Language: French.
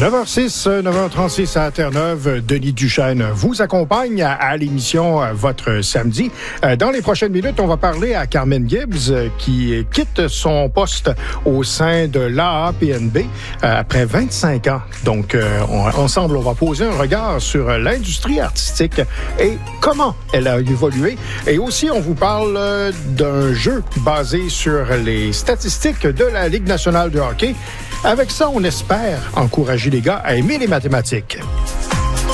9h06, 9h36 à Terre-Neuve. Denis Duchesne vous accompagne à l'émission Votre Samedi. Dans les prochaines minutes, on va parler à Carmen Gibbs qui quitte son poste au sein de l'AAPNB après 25 ans. Donc, ensemble, on va poser un regard sur l'industrie artistique et comment elle a évolué. Et aussi, on vous parle d'un jeu basé sur les statistiques de la Ligue nationale de hockey. Avec ça, on espère encourager les gars à aimer les mathématiques.